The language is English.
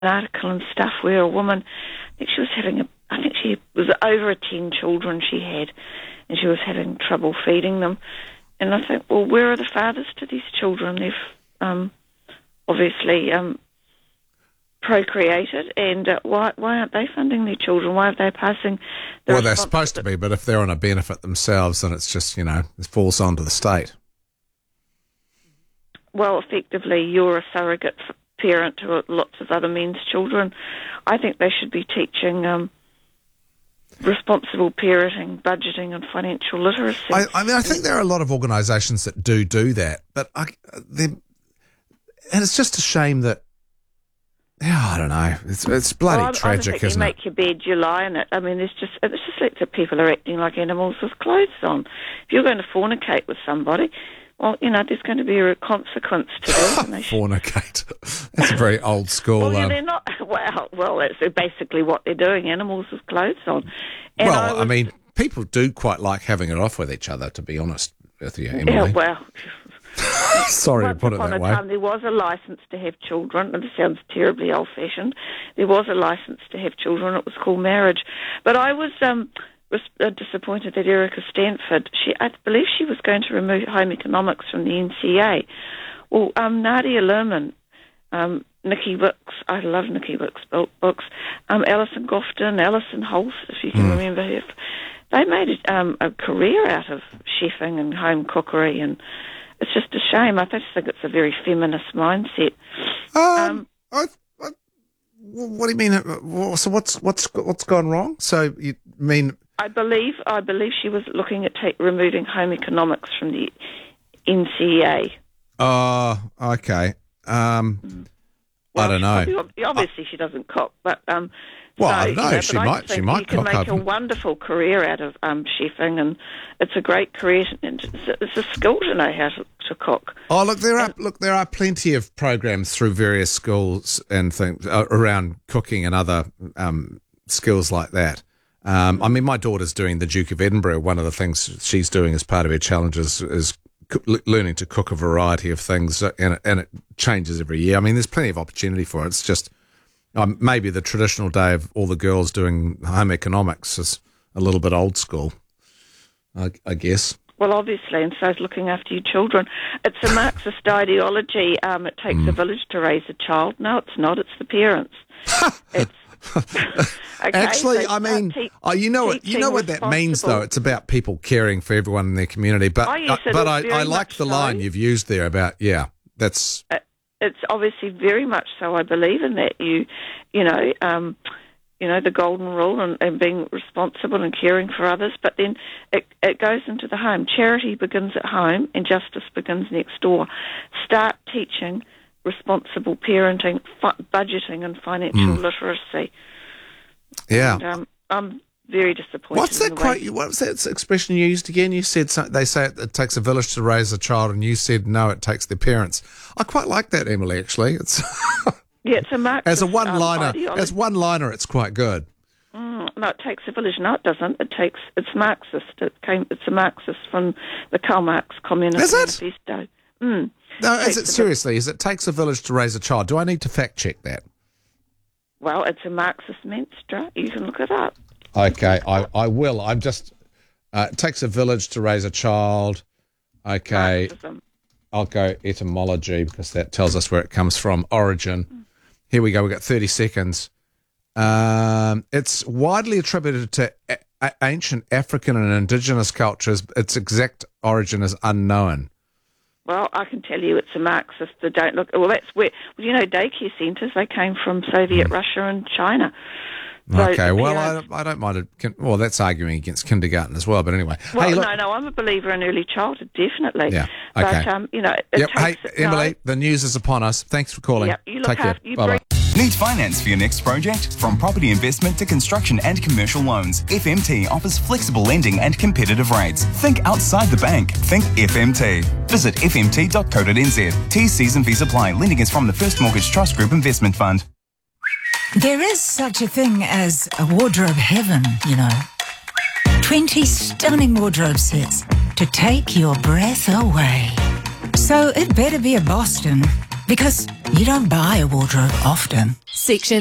article and stuff where a woman, I think she was over 10 children she had, and she was having trouble feeding them. And I think, well, where are the fathers to these children? They've obviously procreated, and why aren't they funding their children? Why are they passing the Well, they're supposed to be, but if they're on a benefit themselves, then it's just, it falls onto the state. Well, effectively, you're a surrogate parent to lots of other men's children. I think they should be teaching responsible parenting, budgeting and financial literacy. I think there are a lot of organisations that do that, but and it's just a shame that, I don't know, it's bloody tragic, isn't it? You make your bed, you lie in it. I mean, it's just like that people are acting like animals with clothes on. If you're going to fornicate with somebody, well, there's going to be a consequence to that. Fornicate. That's very old school. Well, they're not. Well, that's basically what they're doing, animals with clothes on. And I mean, people do quite like having it off with each other, to be honest with you, Emily. Yeah, well... Sorry to put it that way. Once upon a time, there was a licence to have children, and it sounds terribly old-fashioned. There was a licence to have children. It was called marriage. But I was disappointed that Erica Stanford, I believe she was going to remove home economics from the NCA. Well, Nadia Lerman, Nikki Wicks, I love Nikki Wicks' books, Alison Gofton, Alison Holt, if you can remember her, they made a career out of chefing and home cookery, and it's just a shame. I just think it's a very feminist mindset. What do you mean? So what's gone wrong? So you mean? I believe she was looking at removing home economics from the NCA. Oh, okay. I don't know. Obviously, she doesn't cook, but I don't know. She might cook. You can make a wonderful career out of chefing, and it's a great career. And it's a skill to know how to cook. Oh, look, there are plenty of programs through various schools and things around cooking and other skills like that. I mean, my daughter's doing the Duke of Edinburgh. One of the things she's doing as part of her challenges is learning to cook a variety of things, and it changes every year. I mean, there's plenty of opportunity for it. It's just maybe the traditional day of all the girls doing home economics is a little bit old school, I guess. Well, obviously, and so is looking after your children. It's a Marxist ideology. It takes a village to raise a child. No, it's not. It's the parents. It's okay, actually, I mean, you know what that means, though. It's about people caring for everyone in their community. But I like the line you've used there about that's. It's obviously very much so. I believe in that. The golden rule and being responsible and caring for others. But then it goes into the home. Charity begins at home, and justice begins next door. Start teaching responsible parenting, budgeting, and financial literacy. Yeah, and, I'm very disappointed. What's that quote? What was that expression you used again? You said they say it takes a village to raise a child, and you said no, it takes their parents. I quite like that, Emily. Actually, it's it's a Marxist as a one-liner. Ideology. As one-liner, it's quite good. No, it takes a village. No, it doesn't. It's Marxist. It's a Marxist from the Karl Marx Communist Manifesto. No, seriously? Is it takes a village to raise a child? Do I need to fact check that? Well, it's a Marxist mantra. You can look it up. Okay, I will. I'm just. It takes a village to raise a child. Okay. Marxism. I'll go etymology because that tells us where it comes from. Origin. Here we go. We've got 30 seconds. It's widely attributed to ancient African and indigenous cultures. Its exact origin is unknown. Well, I can tell you it's a Marxist. Don't look. Well, that's where. Well, daycare centres, they came from Soviet Russia and China. So okay, well, I don't mind it. Well, that's arguing against kindergarten as well, but anyway. Well, hey, no, I'm a believer in early childhood, definitely. Yeah, okay. But, it takes... Hey, Emily, the news is upon us. Thanks for calling. Yep, you look Take care. Bye-bye. Need finance for your next project? From property investment to construction and commercial loans, FMT offers flexible lending and competitive rates. Think outside the bank. Think FMT. Visit fmt.co.nz. T's and V's apply. Lending is from the First Mortgage Trust Group Investment Fund. There is such a thing as a wardrobe heaven, 20 stunning wardrobe sets to take your breath away. So it better be a Boston, Because you don't buy a wardrobe often. Section